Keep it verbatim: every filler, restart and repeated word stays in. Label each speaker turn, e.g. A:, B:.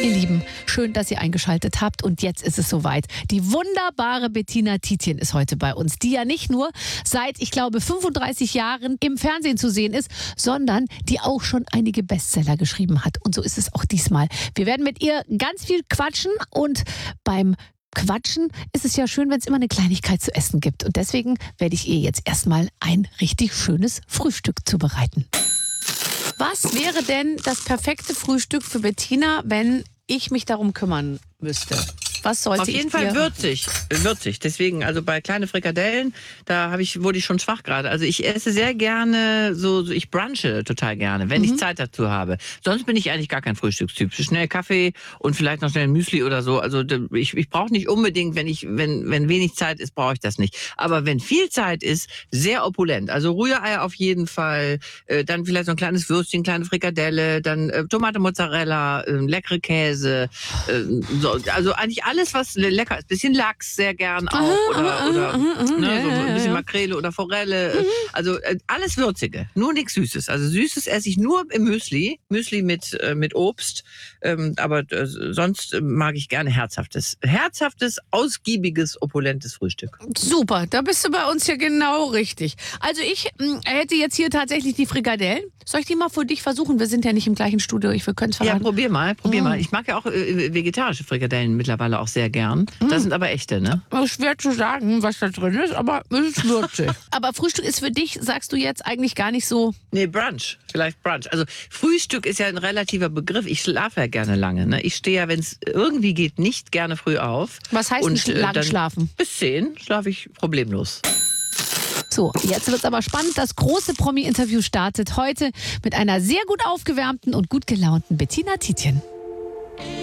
A: Ihr Lieben, schön, dass ihr eingeschaltet habt und jetzt ist es soweit. Die wunderbare Bettina Tietjen ist heute bei uns, die ja nicht nur seit, ich glaube, fünfunddreißig Jahren im Fernsehen zu sehen ist, sondern die auch schon einige Bestseller geschrieben hat. Und so ist es auch diesmal. Wir werden mit ihr ganz viel quatschen und beim Quatschen ist es ja schön, wenn es immer eine Kleinigkeit zu essen gibt. Und deswegen werde ich ihr jetzt erstmal ein richtig schönes Frühstück zubereiten. Was wäre denn das perfekte Frühstück für Bettina, wenn ich mich darum kümmern müsste? Was sollte
B: Auf jeden
A: ich
B: Fall
A: dir...
B: würzig, würzig. Deswegen, also bei kleine Frikadellen, da habe ich, wurde ich schon schwach gerade. Also ich esse sehr gerne, so, so ich brunche total gerne, wenn mhm. ich Zeit dazu habe. Sonst bin ich eigentlich gar kein Frühstückstyp. Schnell Kaffee und vielleicht noch schnell ein Müsli oder so. Also ich, ich brauche nicht unbedingt, wenn ich, wenn, wenn wenig Zeit ist, brauche ich das nicht. Aber wenn viel Zeit ist, sehr opulent. Also Rührei auf jeden Fall, äh, dann vielleicht so ein kleines Würstchen, kleine Frikadelle, dann äh, Tomate, Mozzarella, äh, leckere Käse, äh, so, also eigentlich alles. Alles, was lecker ist. Bisschen Lachs sehr gern auch. Aha, oder
A: aha,
B: oder
A: aha, aha,
B: ne,
A: ja,
B: so ein bisschen
A: ja.
B: Makrele oder Forelle.
A: Mhm.
B: Also äh, alles Würzige. Nur nichts Süßes. Also Süßes esse ich nur im Müsli. Müsli mit, äh, mit Obst. Ähm, aber äh, sonst mag ich gerne herzhaftes. Herzhaftes, ausgiebiges, opulentes Frühstück.
A: Super, da bist du bei uns ja genau richtig. Also ich mh, hätte jetzt hier tatsächlich die Frikadellen. Soll ich die mal für dich versuchen? Wir sind ja nicht im gleichen Studio. Ich, wir können es verraten.
B: Ja, probier mal. Probier
A: mhm.
B: mal. Ich mag ja auch äh, vegetarische Frikadellen mittlerweile auch sehr gern.
A: Mhm.
B: Das sind aber echte, ne?
A: Schwer zu sagen, was da drin ist, aber es ist würzig. Aber Frühstück ist für dich, sagst du jetzt, eigentlich gar nicht so...
B: Nee, Brunch. Vielleicht Brunch. Also Frühstück ist ja ein relativer Begriff. Ich schlafe ja gerne lange. Ne? Ich stehe ja, wenn es irgendwie geht, nicht gerne früh auf.
A: Was heißt
B: Und,
A: nicht lang
B: äh,
A: schlafen?
B: Bis zehn schlafe ich problemlos.
A: So, jetzt wird's aber spannend. Das große Promi-Interview startet heute mit einer sehr gut aufgewärmten und gut gelaunten Bettina Tietjen.